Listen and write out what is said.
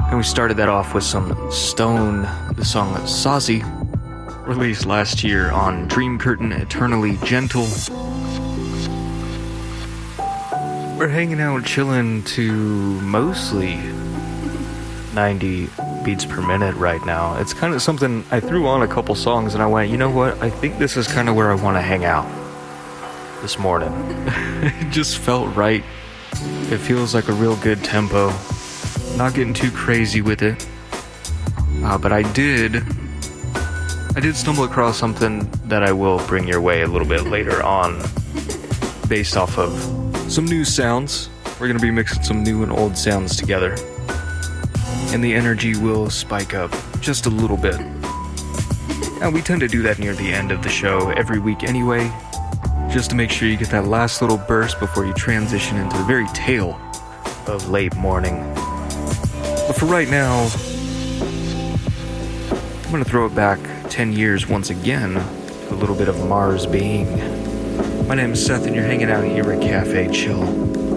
And we started that off with some Stone, the song Sazi, released last year on Dream Curtain, Eternally Gentle. We're hanging out chilling to mostly 90 beats per minute right now. It's kind of something, I threw on a couple songs and I went, you know what, I think this is kind of where I want to hang out this morning. It just felt right. It feels like a real good tempo. Not getting too crazy with it. But I did stumble across something that I will bring your way a little bit later on, based off of some new sounds. We're going to be mixing some new and old sounds together, and the energy will spike up just a little bit. Now, we tend to do that near the end of the show every week anyway, just to make sure you get that last little burst before you transition into the very tail of late morning. But for right now, I'm going to throw it back 10 years once again, a little bit of Mars Being. My name is Seth, and you're hanging out here at Cafe Chill.